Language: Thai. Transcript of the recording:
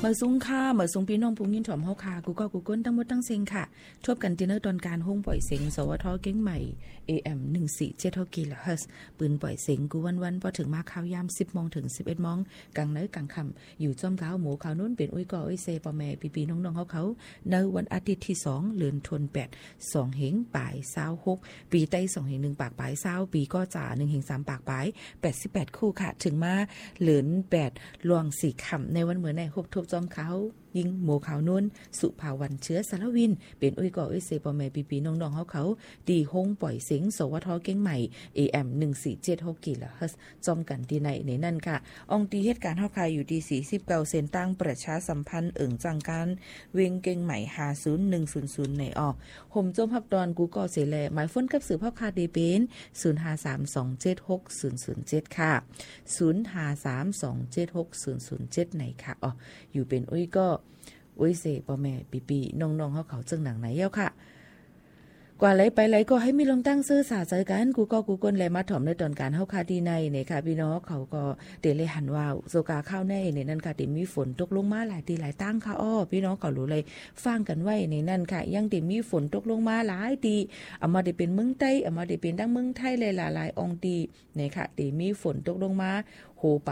มาซุ้งค่ามาซุ้งพี่น้องพุงยินถ่อมเฮาค่ะกูก็กูก้นทั้งหมดทั้งเซ็งค่ะทบกันดินเนอร์ตอนการห้องปล่อยเสียงสวทเก้งใหม่ AM 147กิโลเฮิรตซ์ปืนปล่อยเสียงกูวันๆพอถึงมาข่าวยาม 10:00 นถึง 11:00 นกลางน้อยกลางค่ำอยู่จ้อมก้าวหมูข่าวนู้นเป็นอุ้ยก่ออุ้ยเซปอแม่พี่ๆน้องๆเขาในวันอาทิตย์ที่2เดือนธันวาคม2เหงป่าย26ปีใต้2เหง1ปากป่าย20ปีก็จ่า1เหง3ปากป่าย88คู่ค่ะถึงมาเหลือน8ลวง4ค่ำในวันเหมือนในฮบทบจอมเขายิงหมูขาวนุ่นสุภาวันเชื้อสารวินเป็นอุ้ยก่ออุ้ยเซปอแม่ปีๆน้องๆเขาดีห้องปล่อยเสียงสวทเก้งใหม่ AM 147กิโลเฮิรตซ์จอมกันที่ในนั่นค่ะอองตีเหตุการณ์เฮาคายอยู่ที่49เซนตั้งประชาสัมพันธ์จังการเวงเก้งใหม่50100ในออกห่มจมฮับดอนกูก็เสแลหมายฝนกับสืบเฮาคาเดเป็น0532760007ค่ะ0532760007ในค่ะอ๋ออยู่เป็นอุ้ยก็อุ้ยเสพ่อแม่ปีๆน้องๆเขาจึงหนังไหนเย้าค่ะกว่าไหลไปไหลก็ให้มีลงตั้งซื่อสาใจกันกูก็กูก้นแลมาถ่อมในตอนการเฮาคาดีในเนี่ยค่ะพี่น้องเขาก็เตเลยหันว่าโซกาข้าวในนั่นค่ะที่มีฝนตกลงมาหลายทีหลายตั้งค่ะอ้อพี่น้องก็รู้เลยฟังกันไว้ในนั่นค่ะยังที่มีฝนตกลงมาหลายทีเอามาได้เป็นเมืองใต้เอามาได้เป็นทั้งเมืองไทยหลายๆองค์ดีเนี่ยค่ะที่มีฝนตกลงมาโหปะ